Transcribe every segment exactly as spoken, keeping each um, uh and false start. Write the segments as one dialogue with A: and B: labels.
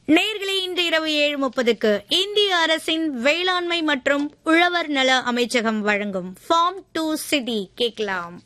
A: நேயர்களே, இன்று இரவு ஏழு முப்பதுக்கு இந்திய அரசின் வேளாண்மை மற்றும் உழவர் நல அமைச்சகம் வழங்கும் ஃபார்ம் டு சிட்டி கேட்கலாம்.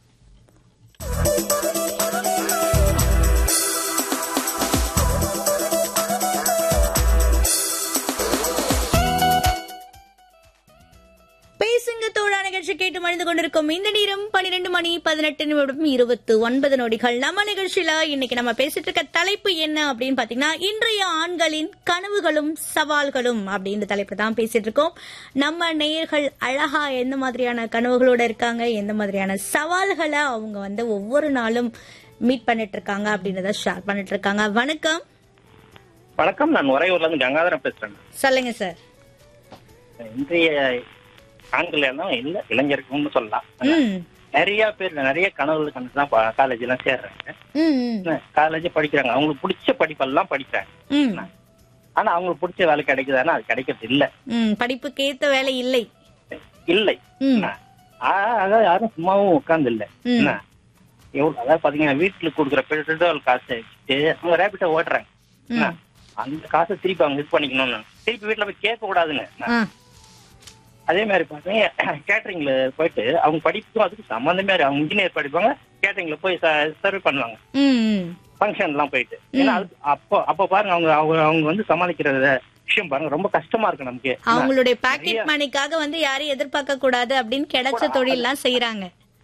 A: பேசுங்க தோழா நிகழ்ச்சி கேட்டு மணிந்து கொண்டிருக்கும் இந்த நேரம் பன்னிரண்டு மணி பதினெட்டு நிமிடம் இருபத்தி ஒன்பது நொடிகள். நம்ம நிகழ்ச்சியில இன்னைக்கு நம்ம பேசிட்டு இருக்க தலைப்பு என்ன அப்படின்னு பாத்தீங்கன்னா, இன்றைய ஆண்களின் கனவுகளும் சவால்களும் அப்படின்ற தலைப்பு தான் பேசிட்டு இருக்கோம். நம்ம நேயர்கள் அழகா எந்த மாதிரியான கனவுகளோட இருக்காங்க, எந்த மாதிரியான சவால்களை அவங்க வந்து ஒவ்வொரு நாளும் மீட் பண்ணிட்டு இருக்காங்க அப்படின்றத ஷேர் பண்ணிட்டு இருக்காங்க. வணக்கம்.
B: வணக்கம், நான் உறையூர்ல இருந்து கங்காதரன் பேசுறேன்.
A: சொல்லுங்க சார்.
B: இன்றைய ஆண்கள் எல்லாம் இல்ல இளைஞருக்குன்னு சொல்லலாம். நிறைய பேர் நிறைய கனவுகள் கண்டுதான் காலேஜ் எல்லாம் சேர்றாங்க, காலேஜ் படிக்கிறாங்க, அவங்களுக்கு பிடிச்ச படிப்பெல்லாம் படிக்கிறாங்க. ஆனா அவங்களுக்கு பிடிச்ச வேலை கிடைக்குதானா அது கிடைக்கிறது இல்ல.
A: படிப்புக்கு ஏத்த வேலை இல்லை
B: இல்லை அதாவது யாரும் சும்மாவும் உட்கார்ந்து இல்ல. எவ்வளவு அதாவது பாத்தீங்கன்னா, வீட்டுல கொடுக்குற பெட்ரோல் காசை வச்சுட்டு அவங்க ரேபிட்டா ஓட்டுறாங்க. அந்த காசை திருப்பி அவங்க இது பண்ணிக்கணும்னு திருப்பி வீட்டுல போய் கேட்க கூடாதுன்னு. அதே மாதிரி பாத்தீங்கன்னா, கேட்டரிங்ல போயிட்டு அவங்க படிப்புக்கும் அதுக்கு சம்பந்தமே அவங்க இன்ஜினியர் படிப்பாங்க, கேட்டரிங்ல போய் சர்வ் பண்ணுவாங்க ஃபங்க்ஷன் எல்லாம் போயிட்டு. ஏன்னா அது அப்போ அப்ப பாருங்க அவங்க அவங்க வந்து சமாளிக்கிற விஷயம் பாருங்க ரொம்ப கஷ்டமா இருக்கு நமக்கு.
A: அவங்களுடைய பாக்கெட் மணிக்காக வந்து யாரையும் எதிர்பார்க்க கூடாது அப்படின்னு கிடைச்ச தொழில் எல்லாம் செய்யறாங்க.